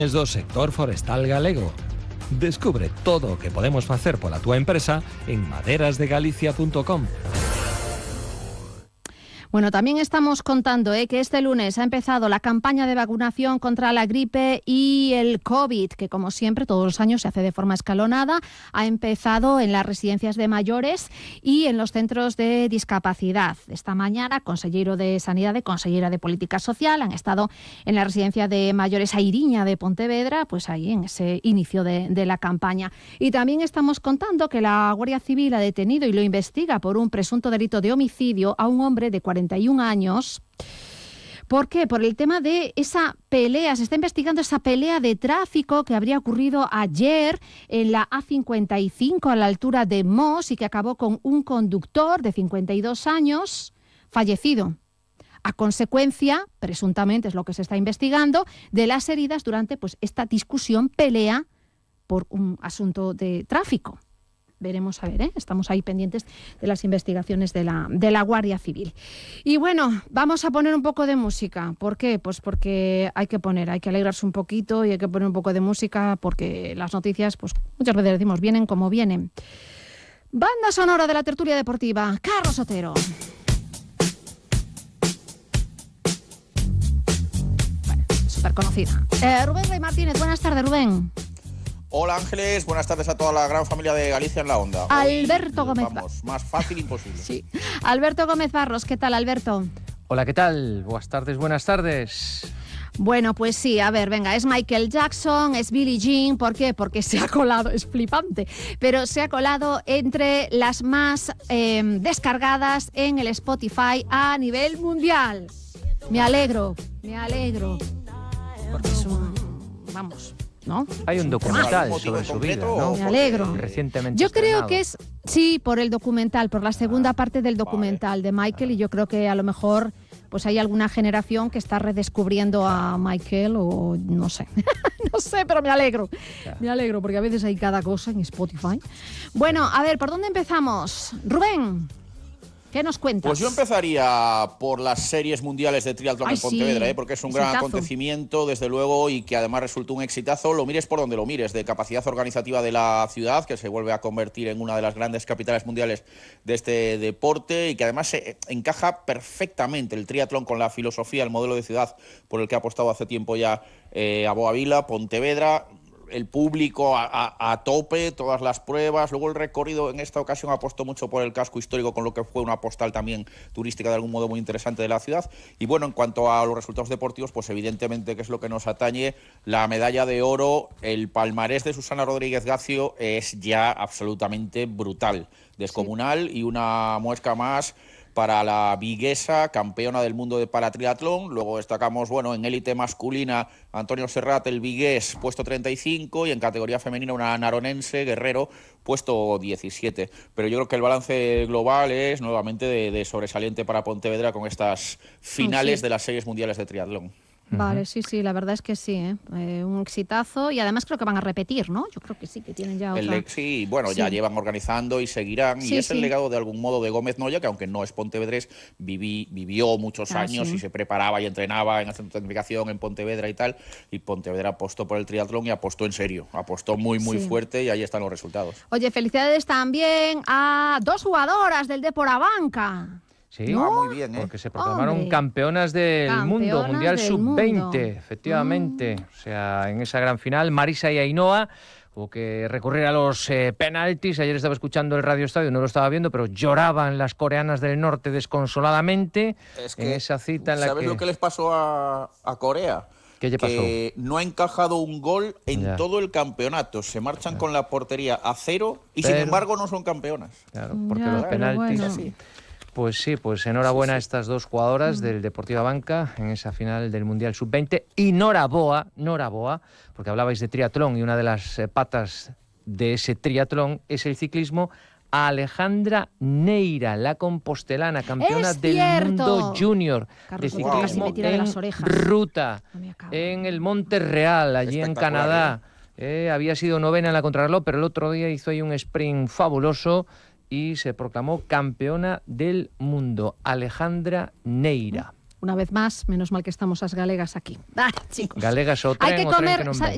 do sector forestal galego. Descubre todo o que podemos facer pola túa empresa en maderasdegalicia.com. Bueno, también estamos contando que este lunes ha empezado la campaña de vacunación contra la gripe y el COVID, que como siempre todos los años se hace de forma escalonada. Ha empezado en las residencias de mayores y en los centros de discapacidad. Esta mañana, consellero de Sanidad y consellera de Política Social han estado en la residencia de mayores Airiña de Pontevedra, pues ahí en ese inicio de la campaña. Y también estamos contando que la Guardia Civil ha detenido y lo investiga por un presunto delito de homicidio a un hombre de 41 años. ¿Por qué? Por el tema de esa pelea. Se está investigando esa pelea de tráfico que habría ocurrido ayer en la A55 a la altura de Mos y que acabó con un conductor de 52 años fallecido. A consecuencia, presuntamente es lo que se está investigando, de las heridas durante esta discusión, pelea por un asunto de tráfico. Veremos a ver, estamos ahí pendientes de las investigaciones de la Guardia Civil. Y bueno, vamos a poner un poco de música. ¿Por qué? Pues porque hay que alegrarse un poquito y hay que poner un poco de música porque las noticias, pues muchas veces decimos, vienen como vienen. Banda sonora de la tertulia deportiva, Carlos Otero. Bueno, súper conocida. Rubén Rey Martínez, buenas tardes, Rubén. Hola Ángeles, buenas tardes a toda la gran familia de Galicia en la Onda. Alberto Gómez. Vamos, más fácil imposible. Sí. Alberto Gómez Barros, ¿qué tal, Alberto? Hola, ¿qué tal? Buenas tardes. Bueno, pues sí, a ver, venga, es Michael Jackson, es Billie Jean, ¿por qué? Porque se ha colado, es flipante, pero se ha colado entre las más descargadas en el Spotify a nivel mundial. Me alegro, porque es vamos... ¿no? Hay un documental sobre su vida, ¿no? Me alegro. Recientemente yo estrenado. creo que es, sí, por el documental, por la segunda parte del documental de Michael, y yo creo que a lo mejor pues hay alguna generación que está redescubriendo a Michael o no sé. No sé, pero me alegro. Me alegro porque a veces hay cada cosa en Spotify. Bueno, a ver, ¿por dónde empezamos? Rubén, ¿qué nos cuentas? Pues yo empezaría por las series mundiales de triatlón en Pontevedra, porque es un gran acontecimiento, desde luego, y que además resultó un exitazo. Lo mires por donde lo mires, de capacidad organizativa de la ciudad, que se vuelve a convertir en una de las grandes capitales mundiales de este deporte y que además se encaja perfectamente el triatlón con la filosofía, el modelo de ciudad por el que ha apostado hace tiempo ya a Boavila, Pontevedra. El público a tope, todas las pruebas. Luego el recorrido en esta ocasión apostó mucho por el casco histórico, con lo que fue una postal también turística de algún modo muy interesante de la ciudad. Y bueno, en cuanto a los resultados deportivos, pues evidentemente que es lo que nos atañe, la medalla de oro, el palmarés de Susana Rodríguez Gacio es ya absolutamente brutal, descomunal, y una muesca más para la viguesa, campeona del mundo de paratriatlón. Luego destacamos, bueno, en élite masculina, Antonio Serrat, el vigués, puesto 35, y en categoría femenina una naronense, Guerrero, puesto 17. Pero yo creo que el balance global es nuevamente de sobresaliente para Pontevedra con estas finales de las series mundiales de triatlón. Vale, sí, la verdad es que sí, un exitazo, y además creo que van a repetir, ¿no? Yo creo que sí, que tienen ya otra... Sí, bueno, ya llevan organizando y seguirán, y es el legado de algún modo de Gómez Noya, que aunque no es pontevedrés, vivió muchos años y se preparaba y entrenaba en el centro de tecnificación en Pontevedra y tal, y Pontevedra apostó por el triatlón y apostó en serio, apostó muy fuerte, y ahí están los resultados. Oye, felicidades también a 2 jugadoras del Depor Abanca. Sí, muy bien, porque se proclamaron campeonas del mundo, Mundial Sub-20, efectivamente. O sea, en esa gran final, Marisa y Ainhoa hubo que recurrir a los penaltis. Ayer estaba escuchando el Radio Estadio, no lo estaba viendo, pero lloraban las coreanas del norte desconsoladamente en esa cita en la ¿sabes lo que les pasó a Corea? ¿Qué le pasó? Que no ha encajado un gol en todo el campeonato. Se marchan con la portería a 0 y sin embargo no son campeonas. Claro, porque los penaltis... Bueno. Pues sí, pues enhorabuena a estas 2 jugadoras del Deportivo Abanca en esa final del Mundial Sub-20. Y noraboa, porque hablabais de triatlón y una de las patas de ese triatlón es el ciclismo, a Alejandra Neira, la compostelana, campeona del mundo junior de ciclismo en ruta, en el Monte Real, allí en Canadá. Había sido 9ª en la contrarreloj, pero el otro día hizo ahí un sprint fabuloso y se proclamó campeona del mundo, Alejandra Neira. Una vez más, menos mal que estamos las galegas aquí. Chicos. Galegas o hay que comer,